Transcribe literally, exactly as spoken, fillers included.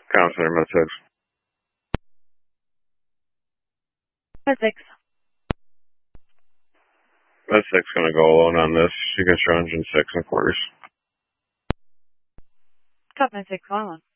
Counselor, med six. Med six. Med six gonna go alone on this. You get your engine six and quarters. Cut med six, one one.